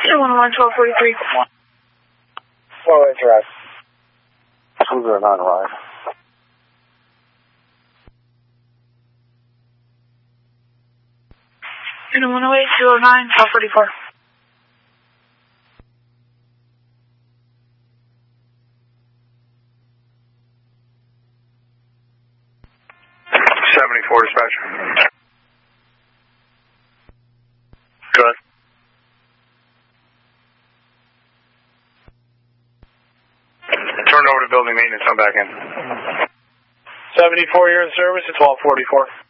101, 1243. Well, it's right. Who's there not right? And 108, 209, 1244. Dispatcher. Good. Turn over to building maintenance, I'm back in. 74 years of service at 1244.